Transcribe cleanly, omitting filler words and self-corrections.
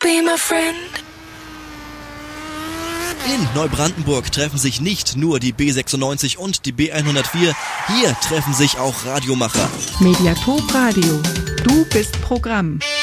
be my friend? In Neubrandenburg treffen sich nicht nur die B96 und die B104, hier treffen sich auch Radiomacher. Mediatop Radio. Du bist Programm.